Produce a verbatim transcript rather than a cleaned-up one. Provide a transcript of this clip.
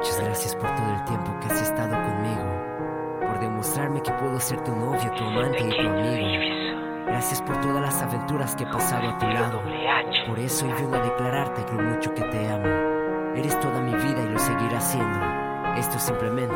Muchas gracias por todo el tiempo que has estado conmigo, por demostrarme que puedo ser tu novio, tu amante y tu amigo. Gracias por todas las aventuras que he pasado a tu lado. Por eso hoy vengo a declararte lo mucho que te amo. Eres toda mi vida y lo seguirás siendo. Esto es simplemente